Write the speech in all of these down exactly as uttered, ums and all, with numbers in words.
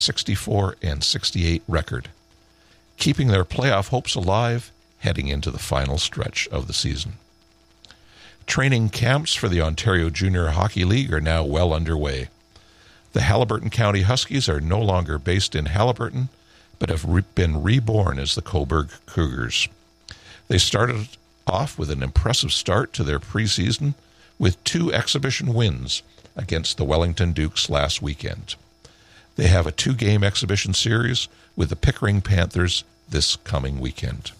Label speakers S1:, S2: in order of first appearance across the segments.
S1: sixty-four and sixty-eight record, keeping their playoff hopes alive heading into the final stretch of the season. Training camps for the Ontario Junior Hockey League are now well underway. The Haliburton County Huskies are no longer based in Haliburton, but have re- been reborn as the Cobourg Cougars. They started off with an impressive start to their preseason with two exhibition wins against the Wellington Dukes last weekend. They have a two-game exhibition series with the Pickering Panthers this coming weekend.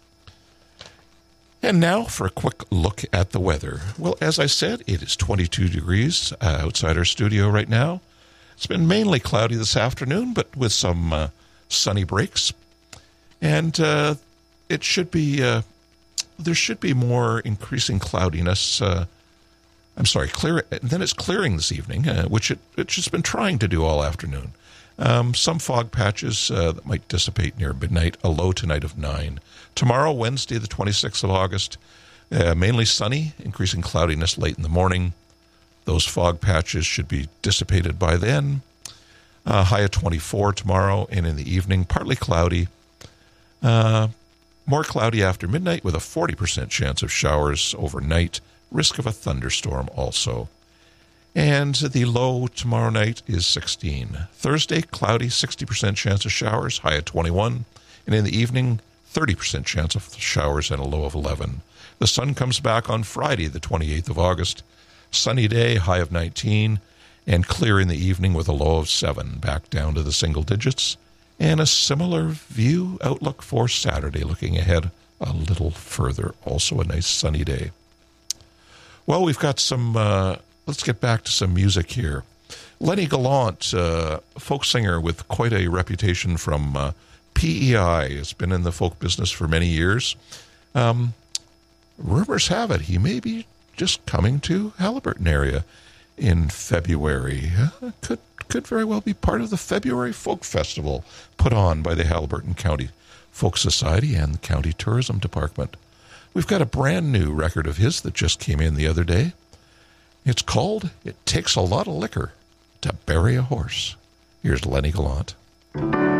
S1: And now for a quick look at the weather. Well, as I said, it is twenty-two degrees uh, outside our studio right now. It's been mainly cloudy this afternoon, but with some uh, sunny breaks. And uh, it should be, uh, there should be more increasing cloudiness. Uh, I'm sorry, clear. And then it's clearing this evening, uh, which it, it's just been trying to do all afternoon. Um, some fog patches uh, that might dissipate near midnight, a low tonight of nine. Tomorrow, Wednesday, the twenty-sixth of August, uh, mainly sunny, increasing cloudiness late in the morning. Those fog patches should be dissipated by then. Uh, high of twenty-four tomorrow, and in the evening, partly cloudy. Uh, more cloudy after midnight with a forty percent chance of showers overnight. Risk of a thunderstorm also. And the low tomorrow night is sixteen. Thursday, cloudy, sixty percent chance of showers, high of twenty-one. And in the evening, thirty percent chance of showers and a low of eleven. The sun comes back on Friday, the twenty-eighth of August. Sunny day, high of nineteen, and clear in the evening with a low of seven, back down to the single digits. And a similar view outlook for Saturday, looking ahead a little further. Also a nice sunny day. Well, we've got some... Uh, Let's get back to some music here. Lenny Gallant, uh, folk singer with quite a reputation from uh, P E I, has been in the folk business for many years. Um, rumors have it he may be just coming to Haliburton area in February. Uh, could could very well be part of the February Folk Festival put on by the Haliburton County Folk Society and the County Tourism Department. We've got a brand new record of his that just came in the other day. It's called It Takes a Lot of Liquor to Bury a Horse. Here's Lenny Gallant.